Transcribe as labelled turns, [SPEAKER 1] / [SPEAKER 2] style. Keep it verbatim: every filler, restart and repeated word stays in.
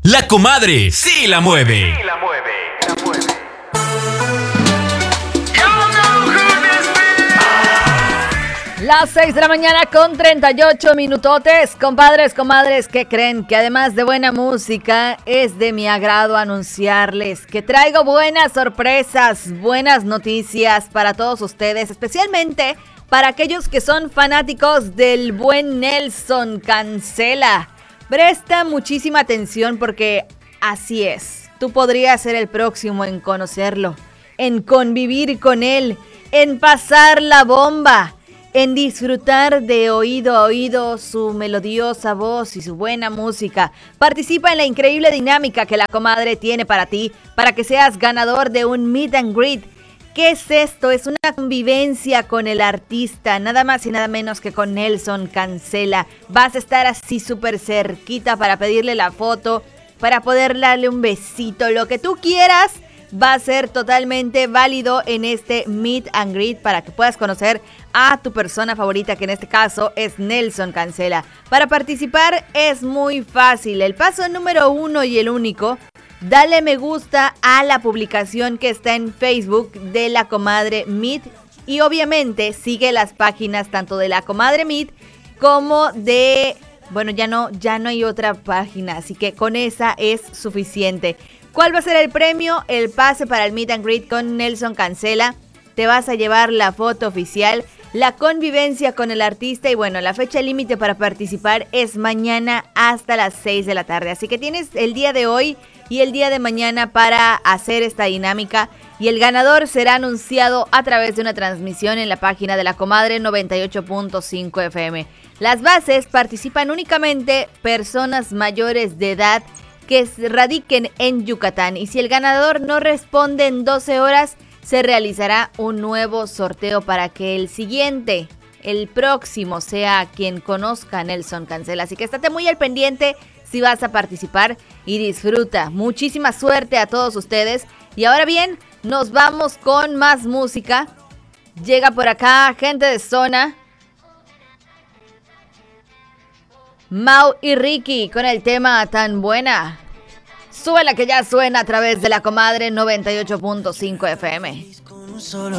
[SPEAKER 1] La comadre sí la mueve.
[SPEAKER 2] Sí la mueve. La mueve.
[SPEAKER 3] Las seis de la mañana con treinta y ocho minutotes. Compadres, comadres, ¿qué creen? Que además de buena música, es de mi agrado anunciarles que traigo buenas sorpresas, buenas noticias para todos ustedes, especialmente para aquellos que son fanáticos del buen Nelson Cancela. Presta muchísima atención porque así es, tú podrías ser el próximo en conocerlo, en convivir con él, en pasar la bomba, en disfrutar de oído a oído su melodiosa voz y su buena música. Participa en la increíble dinámica que la comadre tiene para ti, para que seas ganador de un meet and greet. ¿Qué es esto? Es una convivencia con el artista, nada más y nada menos que con Nelson Cancela. Vas a estar así súper cerquita para pedirle la foto, para poder darle un besito, lo que tú quieras. Va a ser totalmente válido en este meet and greet para que puedas conocer a tu persona favorita, que en este caso es Nelson Cancela. Para participar es muy fácil. El paso número uno y el único: dale me gusta a la publicación que está en Facebook de La Comadre Meet y obviamente sigue las páginas tanto de La Comadre Meet como de... Bueno, ya no, ya no hay otra página, así que con esa es suficiente. ¿Cuál va a ser el premio? El pase para el meet and greet con Nelson Cancela. Te vas a llevar la foto oficial, la convivencia con el artista y bueno, la fecha límite para participar es mañana hasta las seis de la tarde. Así que tienes el día de hoy y el día de mañana para hacer esta dinámica y el ganador será anunciado a través de una transmisión en la página de La Comadre noventa y ocho punto cinco F M. Las bases: participan únicamente personas mayores de edad que radiquen en Yucatán y si el ganador no responde en doce horas, se realizará un nuevo sorteo para que el siguiente, el próximo, sea quien conozca a Nelson Cancela. Así que estate muy al pendiente si vas a participar y disfruta. Muchísima suerte a todos ustedes. Y ahora bien, nos vamos con más música. Llega por acá gente de zona. Mau y Ricky con el tema Tan Buena. Súbela que ya suena a través de La Comadre noventa y ocho punto cinco F M.
[SPEAKER 4] Con un solo